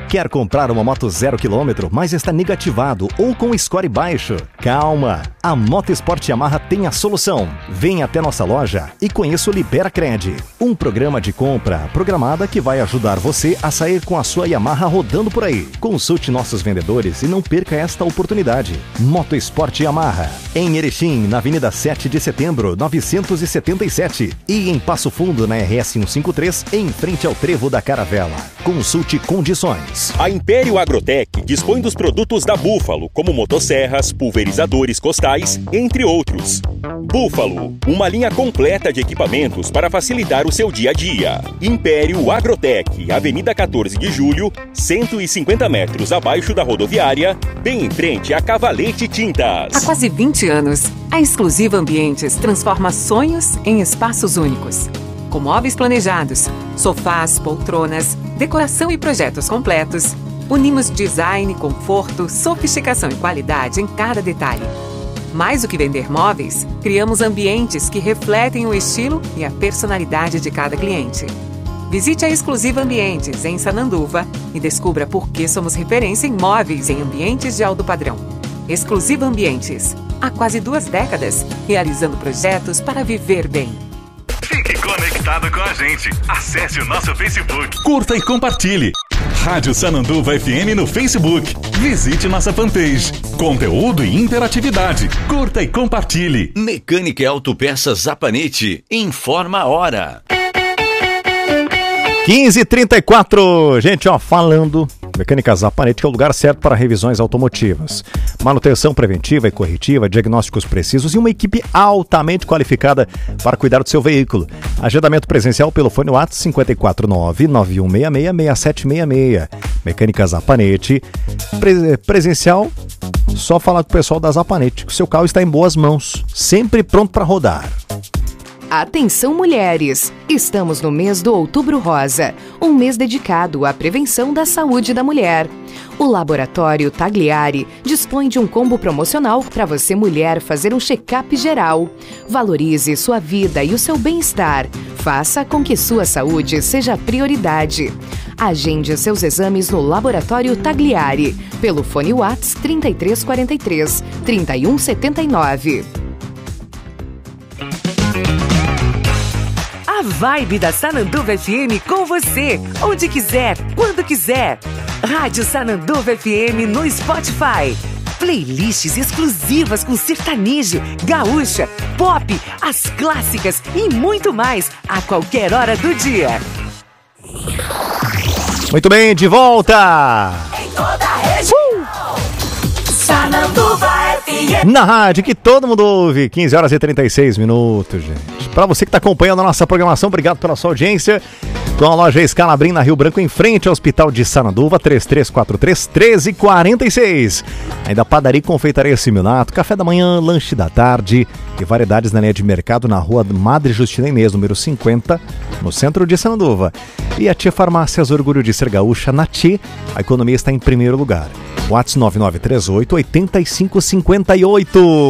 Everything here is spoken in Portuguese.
Quer comprar uma moto 0 km, mas está negativado ou com score baixo? Calma! A Motosport Yamaha tem a solução. Venha até nossa loja e conheça o LiberaCred, um programa de compra programada que vai ajudar você a sair com a sua Yamaha rodando por aí. Consulte nossos vendedores e não perca esta oportunidade. Motosport Yamaha, em Erechim, na Avenida 7 de Setembro, 977, e em Passo Fundo, na RS 153, em frente ao Trevo da Caravela. Consulte condições. A Império Agrotech dispõe dos produtos da Búfalo, como motosserras, pulverizadores costais, entre outros. Búfalo, uma linha completa de equipamentos para facilitar o seu dia a dia. Império Agrotech, Avenida 14 de Julho, 150 metros abaixo da rodoviária, bem em frente a Cavalete Tintas. Há quase 20 anos, a Exclusiva Ambientes transforma sonhos em espaços únicos. Com móveis planejados, sofás, poltronas, decoração e projetos completos, unimos design, conforto, sofisticação e qualidade em cada detalhe. Mais do que vender móveis, criamos ambientes que refletem o estilo e a personalidade de cada cliente. Visite a Exclusiva Ambientes em Sananduva e descubra por que somos referência em móveis em ambientes de alto padrão. Exclusiva Ambientes, há quase 2 décadas, realizando projetos para viver bem. Fique conectado com a gente. Acesse o nosso Facebook. Curta e compartilhe. Rádio Sananduva FM no Facebook. Visite nossa fanpage. Conteúdo e interatividade. Curta e compartilhe. Mecânica e Autopeças Zapanete. Informa a hora. 15h34. Gente, falando... Mecânica Zapanete, que é o lugar certo para revisões automotivas. Manutenção preventiva e corretiva, diagnósticos precisos e uma equipe altamente qualificada para cuidar do seu veículo. Agendamento presencial pelo fone WhatsApp 549-9166-6766. Mecânica Zapanete. Presencial, só falar com o pessoal da Zapanete, que o seu carro está em boas mãos, sempre pronto para rodar. Atenção mulheres! Estamos no mês do Outubro Rosa, um mês dedicado à prevenção da saúde da mulher. O Laboratório Tagliari dispõe de um combo promocional para você mulher fazer um check-up geral. Valorize sua vida e o seu bem-estar. Faça com que sua saúde seja a prioridade. Agende seus exames no Laboratório Tagliari, pelo fone WhatsApp 3343 3179. A vibe da Sananduva FM com você, onde quiser, quando quiser. Rádio Sananduva FM no Spotify. Playlists exclusivas com sertanejo, gaúcha, pop, as clássicas e muito mais a qualquer hora do dia. Muito bem, de volta! Em toda a região. Sananduva FM. Na rádio que todo mundo ouve, 15h36, gente. Para você que está acompanhando a nossa programação, obrigado pela sua audiência. Com a loja Escalabrim na Rio Branco, em frente ao Hospital de Sananduva, 3343-1346. Ainda padaria e confeitaria Siminato, café da manhã, lanche da tarde e variedades na linha de mercado na rua Madre Justina Inês, número 50, no centro de Sananduva. E a Tia Farmácias, orgulho de ser gaúcha, na Tia, a economia está em primeiro lugar. WhatsApp 9938-8558.